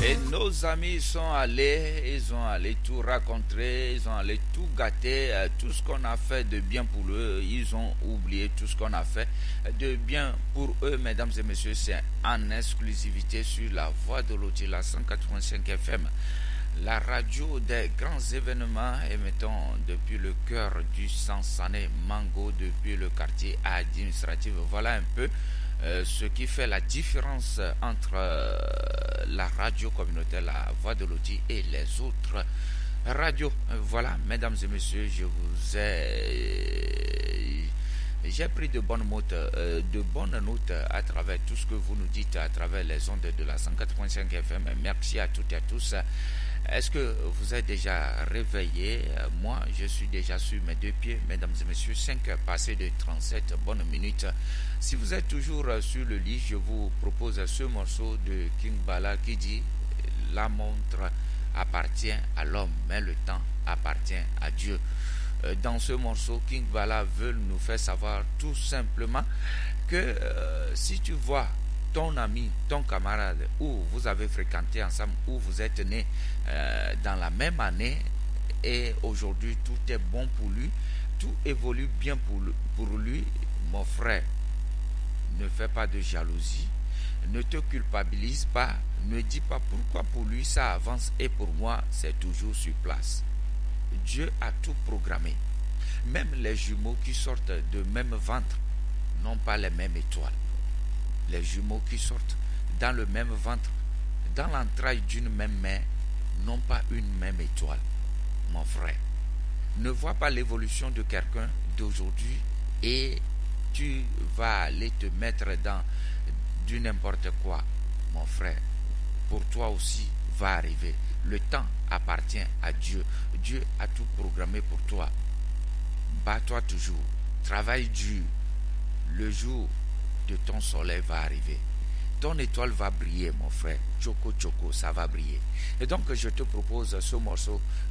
Et nos amis sont allés, ils ont allé tout raconter, ils ont allé tout gâter, tout ce qu'on a fait de bien pour eux, ils ont oublié tout ce qu'on a fait de bien pour eux, mesdames et messieurs, c'est en exclusivité sur la voix de l'Oti, la 185 FM. La radio des grands événements émettant depuis le cœur du Sansané Mango, depuis le quartier administratif. Voilà un peu ce qui fait la différence entre la radio communautaire, la voix de l'Oti et les autres radios. Voilà, mesdames et messieurs, j'ai pris de bonnes notes à travers tout ce que vous nous dites à travers les ondes de la 185 FM. Merci à toutes et à tous. Est-ce que vous êtes déjà réveillés? Moi, je suis déjà sur mes deux pieds, mesdames et messieurs, 5 heures passées de 37 bonnes minutes. Si vous êtes toujours sur le lit, je vous propose ce morceau de King Bala qui dit « La montre appartient à l'homme, mais le temps appartient à Dieu ». Dans ce morceau, King Bala veut nous faire savoir tout simplement que si tu vois ton ami, ton camarade, ou vous avez fréquenté ensemble, ou vous êtes nés dans la même année, et aujourd'hui tout est bon pour lui, tout évolue bien pour lui, mon frère, ne fais pas de jalousie, ne te culpabilise pas, ne dis pas pourquoi pour lui ça avance et pour moi c'est toujours sur place. Dieu a tout programmé. Même les jumeaux qui sortent de même ventre n'ont pas les mêmes étoiles. Les jumeaux qui sortent dans le même ventre, dans l'entraille d'une même mère, n'ont pas une même étoile. Mon frère, ne vois pas l'évolution de quelqu'un d'aujourd'hui et tu vas aller te mettre dans du n'importe quoi. Mon frère, pour toi aussi va arriver. Le temps appartient à Dieu. Dieu a tout programmé pour toi. Bats-toi toujours. Travaille dur. Le jour de ton soleil va arriver. Ton étoile va briller, mon frère. Choco, choco, ça va briller. Et donc, je te propose ce morceau